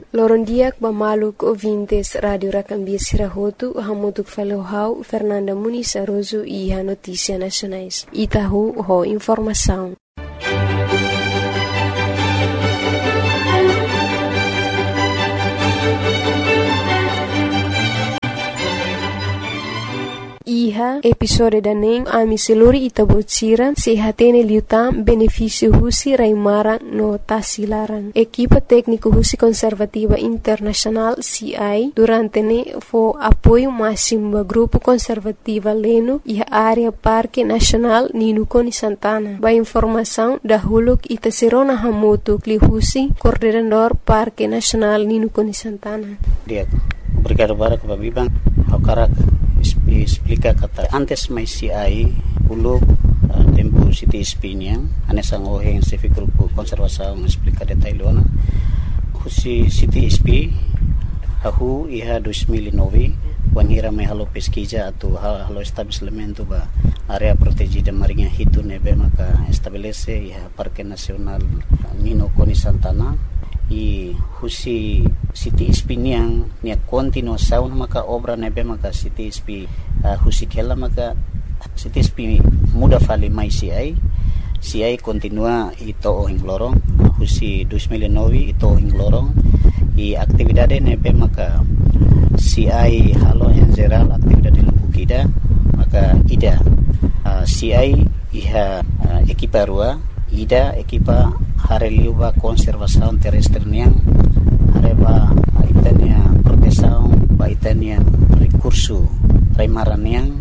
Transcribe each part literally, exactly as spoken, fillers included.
Lorondiak Bamaluk ouvintes Radio Rakambia Sirahotu, Hamutuk Falohau, Fernanda Muniz Aroso e a Notícia Nacionais. Itahu ho informação. Iha episode daning ami seluri itabocira sehatene liutam benefício husi raimarang no tasilarang. Equipa técnico husi conservativa internacional C I durante ne fo apoio máximo ba grupo conservativa leno iha área Parque Nacional Ninukoni Santana. Ba informação da huluk itaserona hamotu kli husi coordenador Parque Nacional Ninukoni Santana. Dia obrigado para que babibang hakarak explica kata antes mai C I uluk uh, tempo City Espinha anesang oheng se grupo konservasaung explica detailona husi City Espi ahu iha dua ribu nove wanhira mai halo pesquisa atu halo estabelecimento ba area protegida marinha hitu nebe maka estabelece iha Parque Nacional Ninukoni Santana i husi City Espiniang nia continuação maka obra nebe maka City Espi uh, husi kela maka City Espi muda fali mai C I C I continua ito ohing lorong husi dua ribu nove ito ohing lorong i aktividade nebe maka C I halo yang geral aktividade lubukida maka ida uh, C I iha uh, ekipa rua ida ekipa hareliuba konservasaun terrestre niang hareba itania protesaun ba itania recurso raimaran niang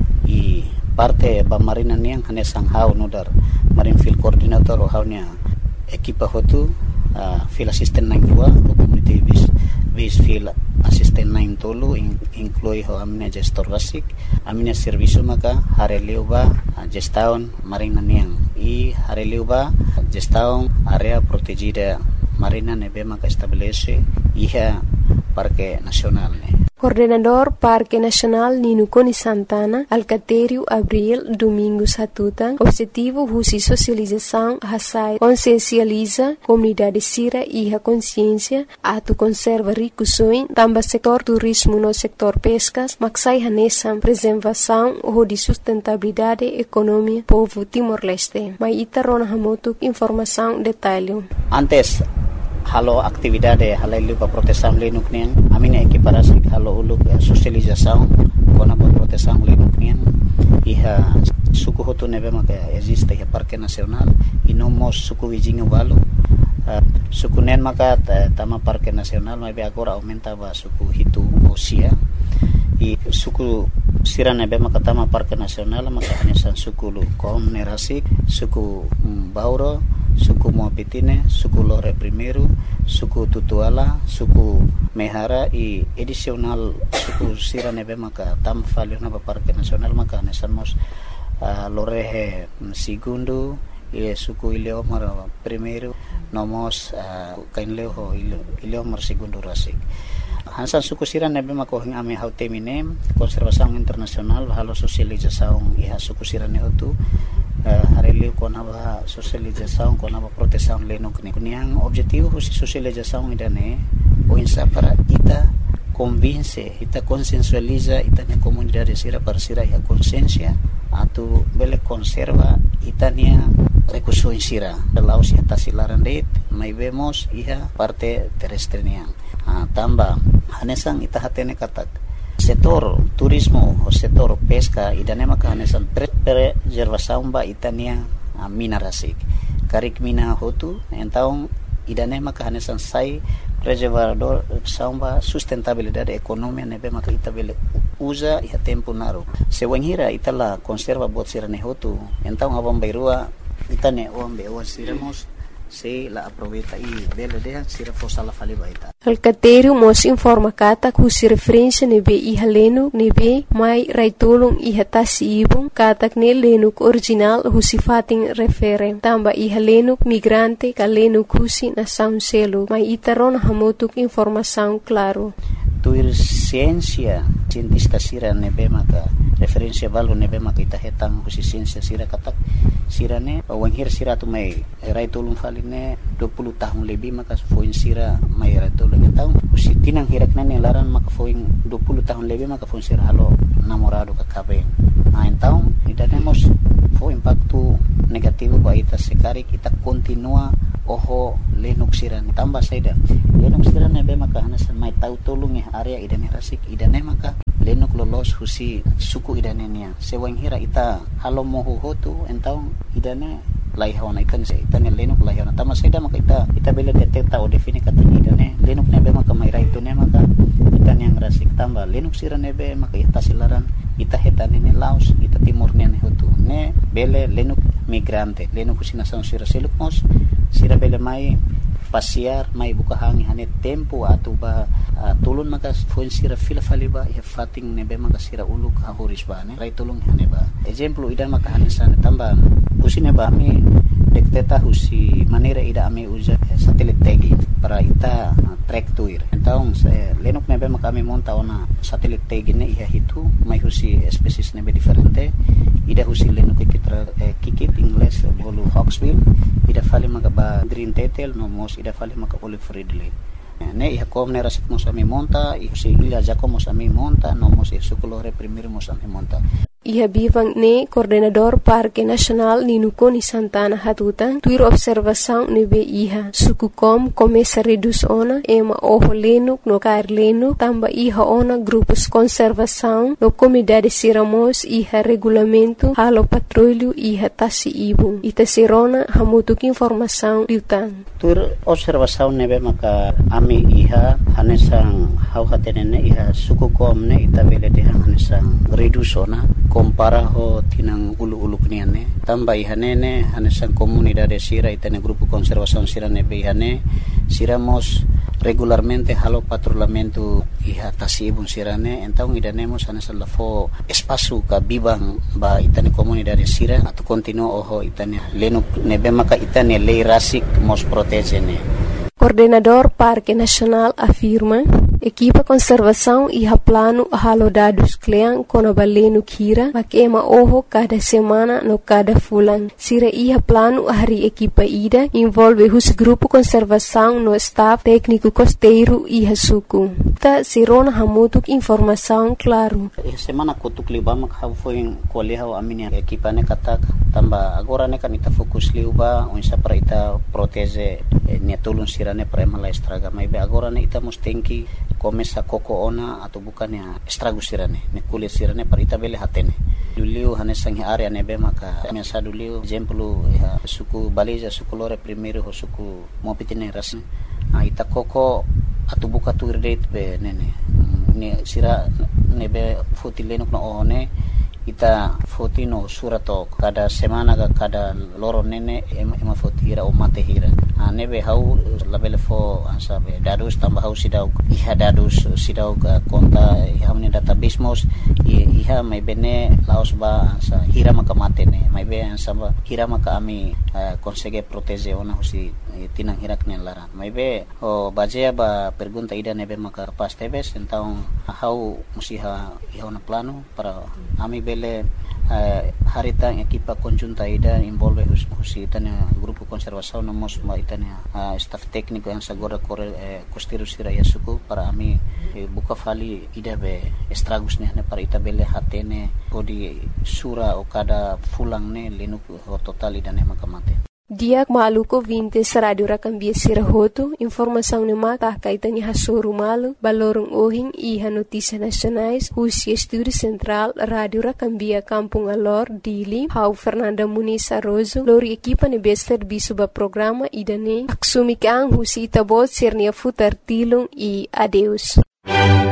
i parte ba marina niang hanesang hau nudar marin field coordinator o haunya ekipa hotu uh, field assistant nine dua o community base base field assistant nine tolu in, inclui ho amina gestor basic amina servicio maka hareliuba uh, gestaun marina niang i hareliuba gestaun area protegida marina nebe maka estabelece iha Parque Nacional ne. Coordenador Parque Nacional Ninukoni Santana, Alcatério Abril Domingos Hatutan, objetivo husi socialização hasai consciencializa comunidade sira iha consciência atu conserva ricusoin tamba setor turismo no setor pescas maksai hanesam preservação ho di sustentabilidade economia povo Timor-Leste. Mai ita rona hamotuk informação detalhe. Antes halo aktividade halailu pa protesang linuk nian amina ekiparasi halo uluk eh, sosializasaun kona pa protesang linuk nian iha suku hotu nebe maka existe iha Parque Nacional inomos suku wijingu balu uh, suku nen maka tama Parque Nacional mai be agora aumenta ba suku hitu osia i suku sira nebe maka tama Parque Nacional maka hanesan suku lu kom nerasik suku um, bauro suku Moapitine, suku Lore Primeiro, suku Tutuala, suku Mehara i edisional suku sira nebe maka tam falio na Parque Nacional maka nesamos uh, Lorehe Segundo i suku Ileomar Primeiro nomos uh, kainleo Ileomar Segundo rasik. Hansan suku sira nebe maka hing ame hautemine konservasaung internasional halo sosializasaung iha suku sira nehotu Uh, hareliu kona ba sosializasaun kona ba protesaun lenok ni kuniang objetivo husi sosializasaun idane o insa para ita convince ita consensualiza ita ne comunidade sira para sira ya consciência atu bele conserva itania recurso sira laos ya tasilaran det mai vemos iha parte terrestre niang uh, tamba hanesang ita hatene katak setor turismo o setor pesca idane maka hanesan preservasaun ba itania uh, mina rasik karik mina hotu entaung idane maka hanesan sai preservador saumba sustentabilidade economia nebe maka itabele usa iha tempo naru sewanghira itala conserva bot sirane hotu entaung abang bairua itane ombe o siremos se la aproveita e bela de sira fossa la fali baita. Alcatério mos informa kata ku si referência nebe iha lenuk nebe mai raitulung iha tasi ibung katak ne lenuk original husi fating refere tamba iha lenuk migrante ka lenuk husi na sound selo mai itaron hamotuk informação claro. Tuir ciência cientista sira nebe maka referência valu nebe maka ita hetang husi ciência sira katak sira ne wanghir sira tu mai raitulung fali ne dua puluh tahun lebih maka foin sira mayra tolong tahu usi tinang hirak nene laran maka foin dua puluh tahun lebih maka foin sira halo namorado ka kabe nah então idane mos fo impacto negativo ba ita sekari kita continua oho lenuk sira tambah saida lenuk sira nebe maka hanasan mai tahu tolong ya area idane rasik idane maka lenuk lolos husi suku idane nia sewang hira ita halo moho hotu então idane lai hawana ikan se itane lenuk lai hawana tama saida maka ita ita bela detecta o defini kata idane lenuk nebe maka mai rai ne maka itan yang rasik tambah lenuk sira nebe maka ita silaran ita hetane ne laos ita timur ne hotu ne bele lenuk migrante lenuk usina sa sira seluk mos sira bele mai pasiar mai buka hangi hane tempo atau ba uh, tulun maka foin sira fila faliba ya fating nebe maka sira uluk hahuris ba ne rai tulung hane ba example idan maka hane sana tambah usine ba mi dekteta husi manera ida ame usa satelit tagi para ita uh, track tuir então se lenuk nebe maka mi monta ona satelit tagi ne ia hitu mai husi species nebe diferente ida husi lenuk kitra eh, kikit ingles bolu hawksbill ida fali maka ba green tetel no mos ida fali maka olive ridley ne iha kom ne rasik mos ami monta iha si ila jako mos ami monta no mos sukulo reprimir mos ami monta Iha bivang ne coordenador Parque Nacional Ninuko ni Santana Hatuta tuir observação nebe iha suku kom começa reduz ona ema oho lenuk no kair lenuk tamba iha ona grupos conservação no comunidade siramos iha regulamento halo patrulho iha tasi ibung ita sirona hamutuk informação liutan tuir observação nebe maka ami iha hanesang hau hatenene iha suku kom ne ita bele de hanesang reduz ona kompara ho tinang ulu-ulu kniane tambah ihane ne hanesan comunidade sira itane grupo conservação sira nebe ihane siramos regularmente halo patrulhamento iha tasibun sirane então idanemos hanesan lafo espaço ka bibang ba itane comunidade sira atau continuo oho itane lenuk nebe maka itane lei rasik mos protege ne Coordenador Parque Nacional afirma equipa conservação e plano halo dados kleang kona balenu kira makema oho cada semana no cada fulan sira iha plano hari equipa ida envolve hus grupo conservação no staff técnico costeiro iha suku ta sirona hamutuk informação claro semana kutuk libam kau foi kuliah amini equipa ne katak tamba agora ne kan ita fokus liuba unsa para ita protege ne tulun sira ne para mala estraga mai be agora ne ita mustenki começa koko ona atau bukan ya estrago sirane ne kulit sirane para ita bele hatene duliu hanesang area ne be maka mesa duliu exemplo ya suku baliza suku lore primeiro ho suku mopitine ras a ita koko atau buka tu date be nene ne sira ne be fotilenuk no one ita fotino surato kada semana ga kada loro nene ema, ema fotira o mate hira nebe hau labele fo ansabe dadus tambah hau sidau iha dadus sidau konta iha meni database mos iha mai bene laos ba ansa hira maka mate ne mai be ansaba hira maka ami konsege protege ona husi tinang hirak ne laran mai be o bajea ba pergunta ida nebe maka pas tebes então hau musiha iha ona plano para ami bele uh, harita equipa conjunta ida envolve husi itania grupo conservação no mos ma itania uh, staff técnico yang sagora kore eh, costeiro sira yasuku para ami eh, buka fali ida be estragos ne para ita bele hatene odi sura o kada fulang ne lenuk ho total ida ne makamate Diak maluko vintes radio rakambia sirahoto informação ne mata kaitani hasoro malu balorong ohing iha notícia nacionais husi estúdio central radio rakambia Kampung Alor Dili hau Fernanda Muniz Arrozo lori equipa ne bester bisuba programa idane aksumi kang husi tabot sernia futar tilung i adeus